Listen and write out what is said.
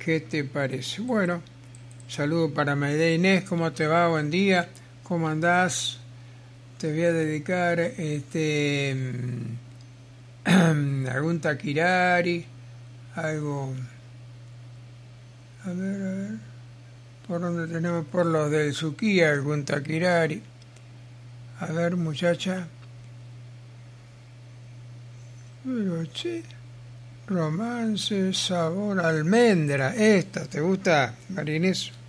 ¿Qué te parece? Bueno, saludo para María Inés, ¿cómo te va? Buen día, ¿cómo andás? Te voy a dedicar algún taquirari, algo, a ver, ¿por dónde tenemos? Por los del Suquía, algún taquirari. A ver, muchacha. Pero, che, romance, sabor, almendra. Esta, ¿te gusta, María Inés?